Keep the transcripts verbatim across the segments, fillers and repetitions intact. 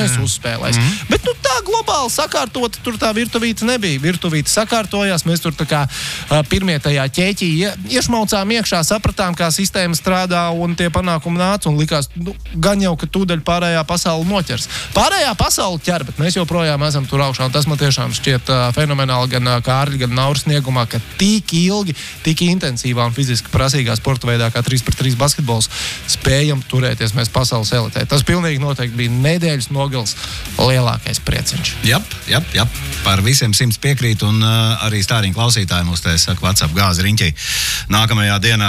es uzspēlēju. Mm. Bet, nu, tā globāli sakārtot, tur tā virtuvīte nebija. Virtuvīte sakārtojās, mēs tur tā kā uh, pirmie tajā ķēķī ie, iešmaucām iekšā, sapratām, kā sistēma strādā un tie panākumi nāca un likās, nu, gan jau, ka tūdaļ pārējā pasaule noķers. Pārējā pasaule ķer, bet mēs joprojām esam tur augšā, un tas man tiešām šķiet uh, fenomenāli gan uh, Kārļa, gan Nauras sniegumā, ka tik ilgi, tik intensīvā un fiziski prasīgā sporta veidā kā trīs pret trīs basketbols spējam turēties mēs pasaules elitē. Tas pilnīgi noteikti bija nedēļas nogals lielākais prieciņš. Jap, jap, jap. Par visiem simts piekrīt un uh, arī stāriņu klausītāji mums te saka WhatsApp gāzi riņķī nākamajā dienā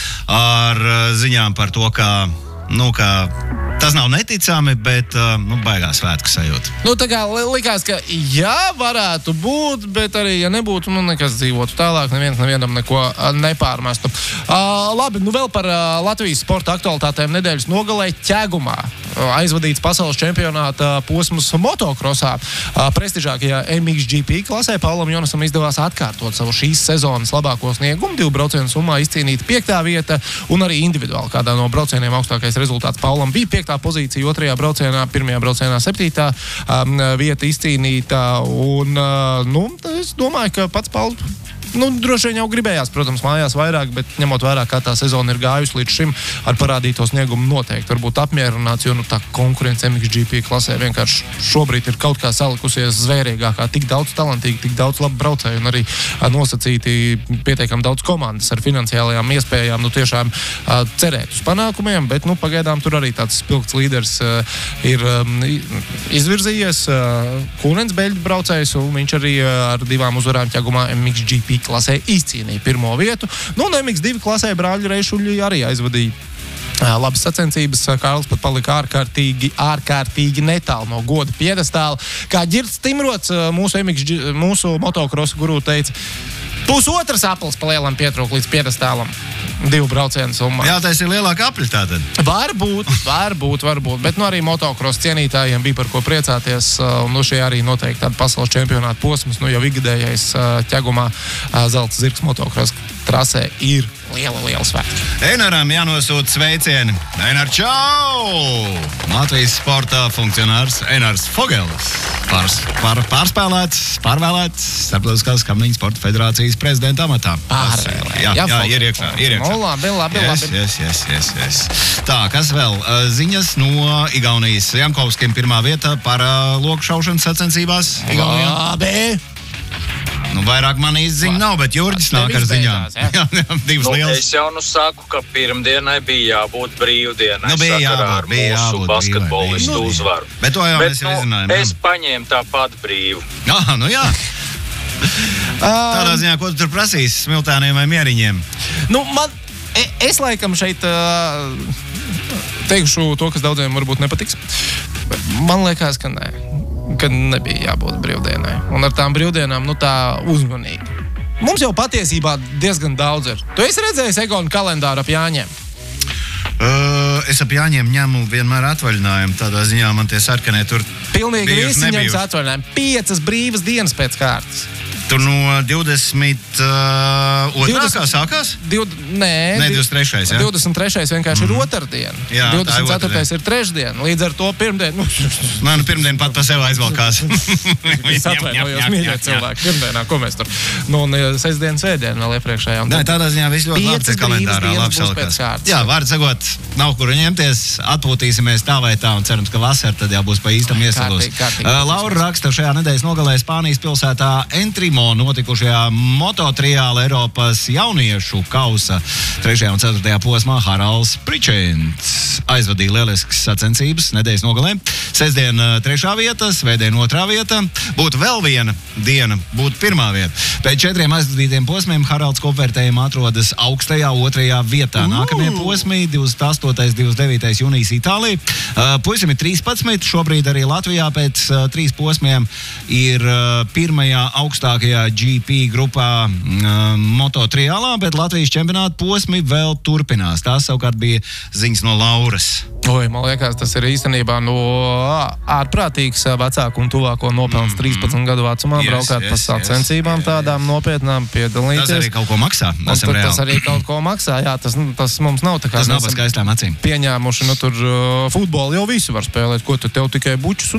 ar uh, ziņām par to, ka, nu, ka tas nav neticami, bet uh, nu, baigās svētku sajūta. Nu, tā kā likās, ka jā, varētu būt, bet arī, ja nebūtu, nu, nekas dzīvotu tālāk, neviens nevienam neko nepārmestu. Uh, labi, nu vēl par uh, Latvijas sporta aktualitātēm nedēļas nogalē Ķegumā. Uh, aizvadīts pasaules čempionāta posms motokrosā. Uh, prestižākajā M X G P klasē Paulam Jonasam izdevās atkārtot savu šīs sezonas labāko sniegumu. Divu braucienu summā izcīnīta piektā vieta un arī individuāli kādā no braucieniem augstākais rezultāts Paulam bija piektā pozīcija, otrajā braucienā, pirmajā braucienā septītā um, vieta izcīnīta. Un, uh, nu, es domāju, ka pats Pauls, nu, droši vien jau gribējās, protams, mājās vairāk, bet ņemot vērā, kā tā sezona ir gājusi līdz šim, ar parādīto sniegumu noteikti varbūt apmierināts, jo, nu, tā konkurence M X G P klasē vienkārši šobrīd ir kaut kā salikusies zvērīgākā. Tik daudz talantīgi, tik daudz labu braucēju un arī uh, nosacīti pietiekam daudz komandas ar finansiālajām iespējām, nu, tiešām uh, cerēt uz panākumiem, bet, nu, pagaidām tur arī tāds spilgts līderis uh, ir um, izvirzījies. Uh, Kūnens beļģu braucējs, un viņš arī uh, ar divām uzvarām Ķegumā M X G P klasē izcīnīja pirmo vietu. Nu, un M X divi klasē brāļi Reišuļi arī aizvadīja uh, labas sacensības. Kārlis pat palika ārkārtīgi, ārkārtīgi netālu no goda piedestāla. Kā Ģirds Timrots, uh, mūsu, M X G, mūsu motokrosa guru teica, pusotras aplis pa lielam pietrūk līdz piedestālam. Divu braucienu summā. Jā, tas ir lielāka apļa tātad. Varbūt, varbūt, varbūt, bet nu arī motokros cienītājiem bija par ko priecāties, un nu šie arī noteikti tāda pasaules čempionāta posms, nu jau ikgadējais Ķegumā zelta zirgs motokros trasē ir liela, liela svētki. Einaram jānosūta sveicieni. Einar, čau! Latvijas sporta funkcionārs Einars Fogels. Pārs, pār, pārspēlēts, pārvēlēts Starptautiskās Kamniņu sporta federācijas prezidenta amatā. Pārvēlēt. Jā, jā, jā, ir iekšā, ir iekšā. No, labi, labi, yes, labi. Yes, yes, yes, yes. Tā, kas vēl? Ziņas no Igaunijas. Jankovskim pirmā vieta par loku šaušanas sacensībās. Igaunijā. Labi! Nu, vairāk man īsti ziņa nav, bet Jurģis nāk ar ziņām. Jā, jā, divas nu, lielas. Es jau nu saku, ka pirmdienai bija jābūt brīvdienai. Nu, bija jābūt, bija jābūt basketbolistu nu, uzvaru. Bet to jau bet, mēs nu, izzinājām. Es paņēmu tāpat brīvu. Jā, nu jā. Tādā ziņā, ko tu tur prasīsi, smiltēniem vai mieriņiem? Nu, man, es laikam šeit uh, teikšu to, kas daudziem varbūt nepatiks. Man liekas, ka nē. Ka nebija jābūt brīvdienai. Un ar tām brīvdienām, nu tā uzmanīgi. Mums jau patiesībā diezgan daudz ir. Tu esi redzējis Egona kalendāru ap Jāņiem? Uh, es ap Jāņiem ņemu vienmēr atvaļinājumu. Tādā ziņā man tie sarkanie tur pilnīgi bijuši, visi ņems nebijuši. atvaļinājumu. Piecas brīvas dienas pēc kārtas. Tur no divdesmit otrā kā sākās? Div, nē, nē, divdesmit trešais, jā? divdesmit trešais vienkārši mm. ir otrdiena. Jā, divdesmit ceturtais ir trešdiena. Līdz ar to pirmdien... Nu, Nē, nu pirmdien pat pa sev aizvalkās. Es atvainojos, mīļie cilvēki. Pirmdienā, ko mēs tur? Nu, un sestdien, svētdien vēl iepriekšējā. Nē, tādā ziņā viss ļoti labi te kalendārā labi salikās. Jā, var sakot, nav kur ņemties, atpūtīsimies tā vai tā un cerams, ka vasar tad jau būs pa īstam iesalos. Uh, Laura raksta šajā nedēļas nogalē Spānijas pilsētā Entrimo notikušajā mototriāla Eiropas jauniešu kausa trešajā un ceturtajā posmā Haralds Pričēns aizvadīja lieliskas sacensības nedēļas nogalē. Sestdien trešā vieta, svētdien otrā vieta. Būtu vēl viena diena, būtu pirmā vieta. Pēc četriem aizvadītiem posmiem Haralds kopvērtējumā atrodas augstajā otrajā vietā. Nākamie posmi divdesmit astotais, divdesmit devītais jūnijas Itālija. Uh, puisim ir trīspadsmit, šobrīd arī Latvijā pēc uh, trīs posmiem ir uh, pirmajā augstākajā G P grupā uh, mototriālā, bet Latvijas čempionāta posmi vēl turpinās. Tās savukārt bija ziņas no Lauras. Oi, man liekas, tas ir īstenībā no ārprātīgs vecāku un tuvāko nopelns mm, trīspadsmit gadu vecumā, yes, braukāt yes, pa sacensībām yes, tādām nopietnām, piedalīties. Tas arī kaut ko maksā. Tad, tas arī kaut ko maksā, jā, tas, tas mums nav tā kā. Tas nav pa skaistām acīm. Pieņēmuši, nu tur uh, futbolu jau visi var spēlēt, ko tu tev tikai bučus